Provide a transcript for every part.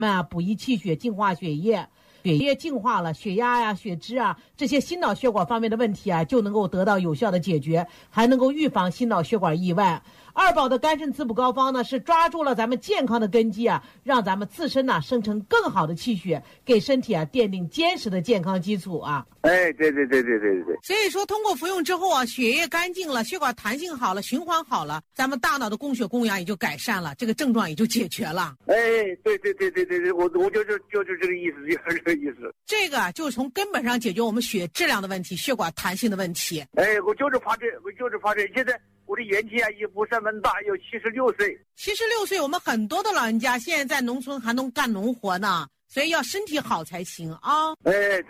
补益气血，净化血液。血液净化了，血压呀、血脂啊这些心脑血管方面的问题啊，就能够得到有效的解决，还能够预防心脑血管意外。二宝的肝肾滋补膏方呢，是抓住了咱们健康的根基啊，让咱们自身呢生成更好的气血，给身体啊奠定坚实的健康基础啊。 对。 所以说，通过服用之后啊，血液干净了，血管弹性好了，循环好了，咱们大脑的供血供氧也就改善了，这个症状也就解决了。 对，我就是这个意思，就是这个意思。 这个就是从根本上解决我们血质量的问题，血管弹性的问题。 我就是怕这，现在我的年纪啊也不算很大，有76岁。 76岁，我们很多的老人家现在在农村还能干农活呢，所以要身体好才行啊。 对。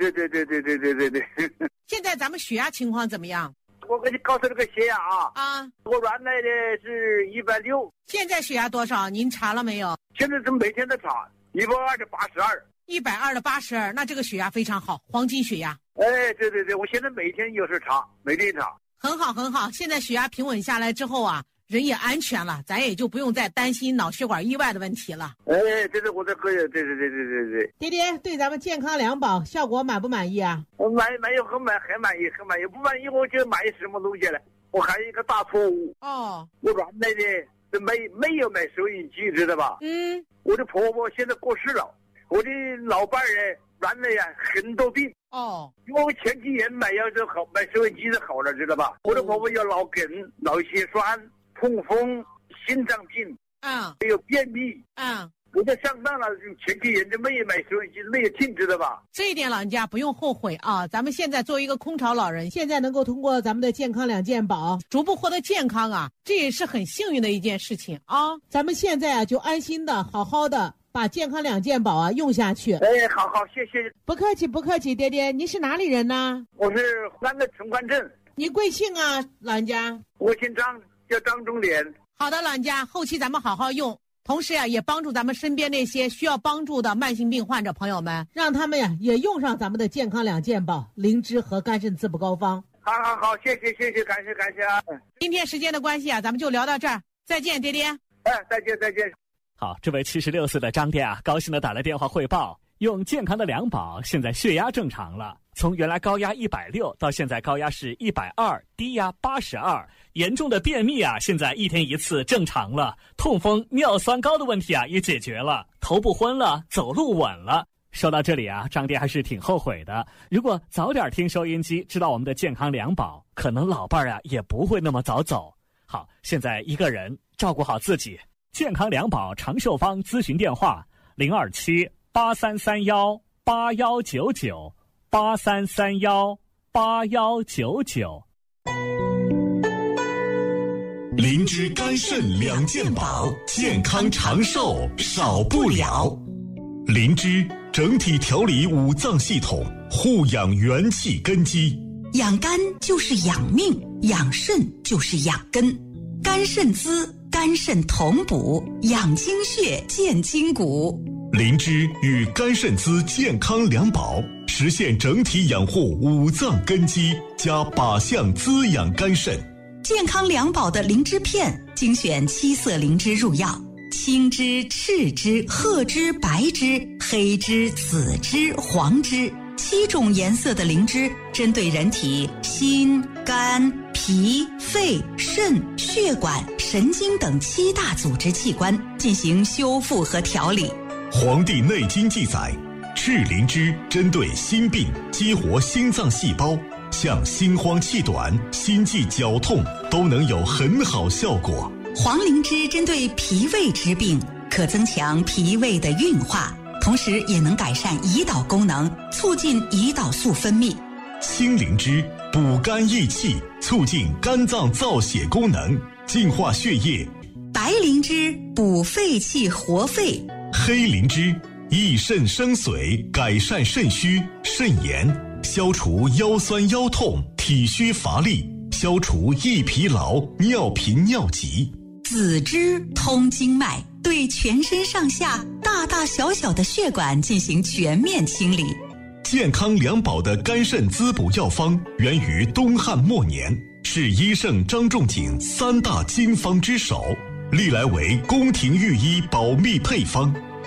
现在咱们血压情况怎么样？ 我给你告诉这个血压啊，我原来的是160， 现在血压多少？您查了没有？ 现在是每天的查，120的82，120 的82，那这个血压非常好，黄金血压。 对，我现在每天有时查，每天查。 很好。现在血压平稳下来之后啊，人也安全了，咱也就不用再担心脑血管意外的问题了。 这是我的个人，对。 爹爹对咱们健康两宝效果满不满意啊？ 满意，很满意。不满意我就买什么东西了。我还有一个大错误我原来的没有买收音机，知道吧？我的婆婆现在过世了，我的老伴儿原来呀很多病因为我前几年买收音机就好了，知道吧？我的婆婆有脑梗、脑血栓、痛风、心脏病还有便秘我就上当了，前几年就没有买收音机，没有听，知道吧？ 这一点老人家不用后悔啊！咱们现在作为一个空巢老人，现在能够通过咱们的健康两健宝逐步获得健康啊，这也是很幸运的一件事情啊！咱们现在啊就安心的好好的把健康两健宝啊用下去。 好，谢谢。 不客气，爹爹，您是哪里人呢？ 我是湖南的城关镇。 您贵姓啊，老人家？ 我姓张，叫张忠莲。 好的，老人家，后期咱们好好用。同时呀，也帮助咱们身边那些需要帮助的慢性病患者朋友们，让他们呀也用上咱们的健康两健宝灵芝和肝肾滋补膏方。 好，谢谢，感谢啊！ 今天时间的关系啊，咱们就聊到这儿，再见，爹爹。 再见。 好，这位76岁的张爹啊，高兴地打来电话汇报，用健康的两宝，现在血压正常了，从原来高压160到现在高压是120，低压82。严重的便秘啊，现在1天1次正常了。痛风、尿酸高的问题啊也解决了，头不昏了，走路稳了。说到这里啊，张爹还是挺后悔的。如果早点听收音机，知道我们的健康两宝，可能老伴儿啊也不会那么早走。好，现在一个人照顾好自己。健康两宝长寿方咨询电话：027-8331-8199，8331-8199。 灵芝肝肾两健宝，健康长寿少不了。灵芝整体调理五脏系统，护养元气根基。 养肝就是养命，养肾就是养根。肝肾滋，肝肾同补，养精血，健筋骨。 灵芝与肝肾滋健康两宝，实现整体养护五脏根基，加靶向滋养肝肾。 健康两宝的灵芝片，精选7色灵芝入药，青芝、赤芝、褐芝、白芝、黑芝、紫芝、黄芝，7种颜色的灵芝，针对人体心、肝、脾、肺、肾、血管、神经等7大组织器官进行修复和调理。 《黄帝内经》记载，赤灵芝针对心病，激活心脏细胞，像心慌气短、心悸绞痛都能有很好效果。 黄灵芝针对脾胃之病，可增强脾胃的运化，同时也能改善胰岛功能，促进胰岛素分泌。 青灵芝补肝益气，促进肝脏造血功能，净化血液。 白灵芝补肺气活肺。 黑灵芝益肾生髓，改善肾虚、肾炎，消除腰酸腰痛、体虚乏力，消除易疲劳、尿频尿急。 紫芝通经脉，对全身上下大大小小的血管进行全面清理。 健康两宝的肝肾滋补药方源于东汉末年，是医圣张仲景3大经方之首，历来为宫廷御医保密配方。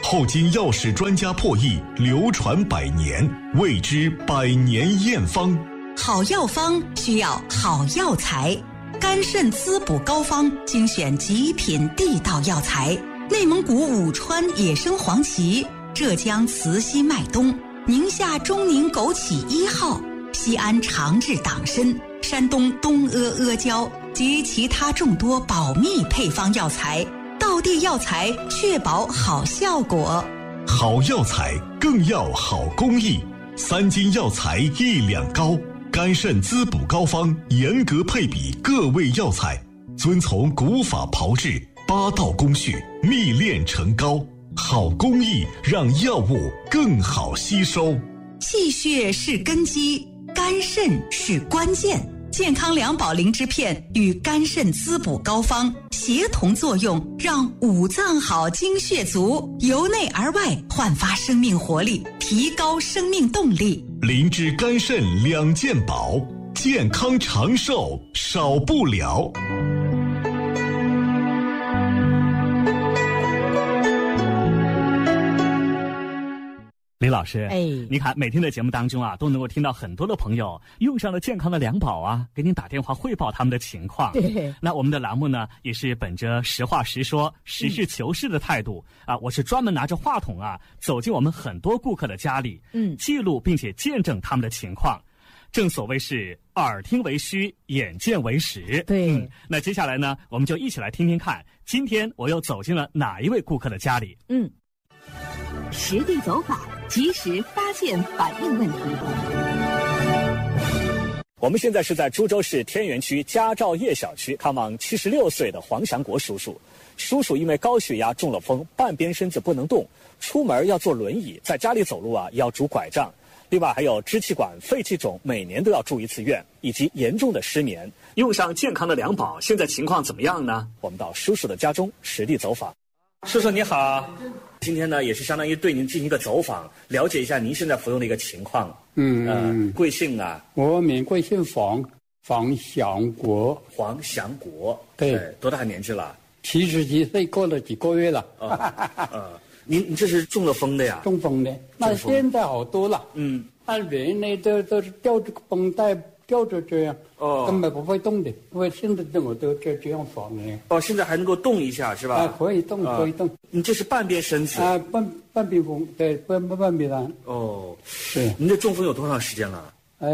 后经药史专家破译，流传百年，谓之百年验方。 好药方需要好药材，肝肾滋补膏方精选极品地道药材，内蒙古武川野生黄芪，浙江慈溪麦冬，宁夏中宁枸杞1号，西安长治党参，山东东阿胶及其他众多保密配方药材，道地药材确保好效果。 好药材更要好工艺，3斤药材1两膏，肝肾滋补膏方严格配比各味药材，遵从古法炮制8道工序，密炼成膏。好工艺让药物更好吸收。 气血是根基，肝肾是关键。健康良宝灵芝片与肝肾滋补膏方协同作用，让五脏好、精血足，由内而外焕发生命活力，提高生命动力。 灵芝肝肾2件宝，健康长寿少不了。 李老师，你看每天的节目当中啊，都能够听到很多的朋友用上了健康的良宝啊，给您打电话汇报他们的情况。 对， 那我们的栏目呢，也是本着实话实说、实事求是的态度啊，我是专门拿着话筒啊，走进我们很多顾客的家里，记录并且见证他们的情况。正所谓是耳听为虚，眼见为实。 对， 那接下来呢，我们就一起来听听看，今天我又走进了哪一位顾客的家里。 实地走访，及时发现反映问题。 我们现在是在株洲市天元区佳兆业小区看望76岁的黄祥国叔叔。叔叔因为高血压中了风，半边身子不能动，出门要坐轮椅，在家里走路啊要拄拐杖。另外还有支气管肺气肿，每年都要住1次院，以及严重的失眠。用上健康的良宝，现在情况怎么样呢？我们到叔叔的家中实地走访。叔叔你好，今天呢也是相当于对您进行一个走访，了解一下您现在服用的一个情况。贵姓啊？ 我们贵姓黄祥国。 黄祥国， 对， 多大年纪了 ？70几岁，过了几个月了。 您这是中了风的呀？ 中风的，那现在好多了。那人呢都是吊着个绷带，吊着这样，根本不会动的。因为现在我都这样防的。 现在还能够动一下是吧？ 可以动，可以动。 你这是半边身子啊？半边风，对，半边身。 是。您这中风有多长时间了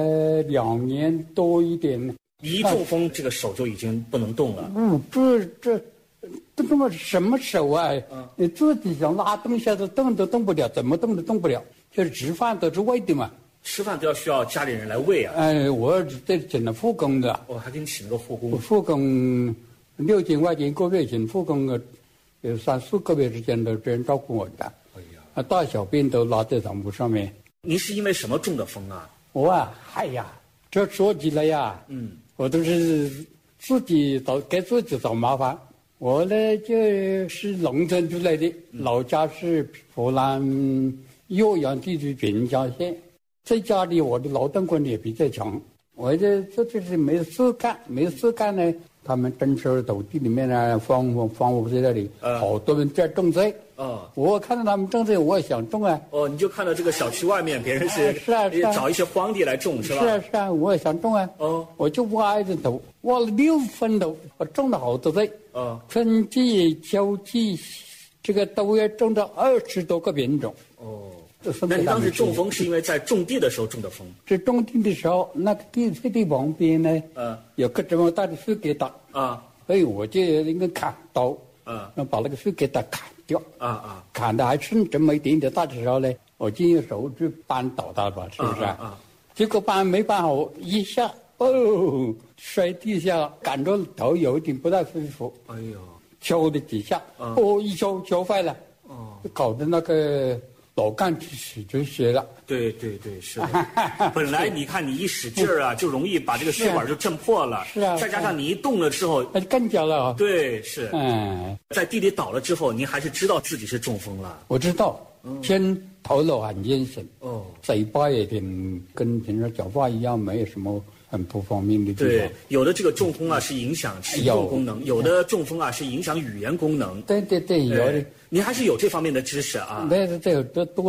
？2年多一点。 一中风，这个手就已经不能动了。 这么什么手啊？你自己想拉动一下子，动都动不了，怎么动都动不了。就是吃饭都是喂的嘛。 吃饭都要需要家里人来喂啊？ 我这请了护工的。 还给你请了个护工。 护工6000块钱1个月，请护工有3、4个月之间都这样照顾我的。大小便都拉在床铺上面。 您是因为什么中的风啊？ 我这说起来呀，我都是自己给自己找麻烦。我呢就是农村出来的，老家是湖南岳阳地区平江县。在家里我的劳动观也比较强，我这是没事干呢。他们征收土地里面呢，房屋在那里，好多人在种菜。我看到他们种菜，我也想种啊。 你就看到这个小区外面别人是找一些荒地来种是吧？ 是啊，我也想种啊。我就挖一点土，挖了6分头，我种了好多菜。春季、秋季，这个都要种到20多个品种。 那你当时中风是因为在种地的时候中的风？ 在种地的时候，那个地旁边呢，有个这么大的树疙瘩所以我就应该砍刀，把那个树疙瘩砍掉，砍的还剩这么一点点大的时候呢，我就用手去扳倒它吧，是不是？结果没扳好，一下摔地下，感觉头有一点不太舒服，敲了几下，一敲坏了，搞得那个脑干起出血了。 对，是的。本来你看你一使劲儿就容易把这个血管就震破了。是啊。再加上你一动了之后， 那就更加了。对， 是。在地里倒了之后，您还是知道自己是中风了。 我知道，先头脑很清醒，嘴巴也挺跟平时讲话一样，没有什么很不方便的地方。 对，有的这个中风是影响行动功能，有的中风是影响语言功能。 对，有的。 您还是有这方面的知识啊。 那这多